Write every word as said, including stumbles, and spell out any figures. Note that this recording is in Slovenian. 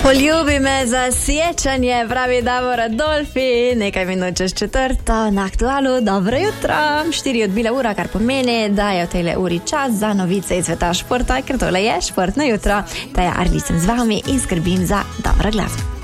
Poljubi me za sjećanje, pravi Davor Adolfi, nekaj minut čez četrto na Aktualu. Dobro jutro, štiri odbila ura, kar pomeni, da je v tejle uri čas za novice iz sveta športa, ker tole je športno jutro. Taja Arlič sem z vami in skrbim za dobro glasbo.